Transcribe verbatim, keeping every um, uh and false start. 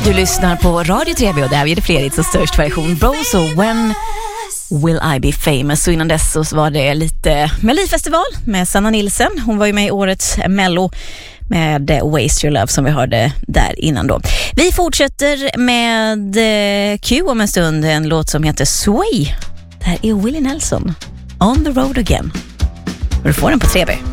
Du lyssnar på Radio tre B och där är det Fredriks och störst version Rose och When Will I Be Famous. Och innan dess så var det lite Melodifestival med Sanna Nilsson. Hon var ju med i årets Mello med Waste Your Love som vi hörde där innan då. Vi fortsätter med Q om en stund, en låt som heter Sway. Det här är Willie Nelson, On the Road Again. Och du får den på tre B.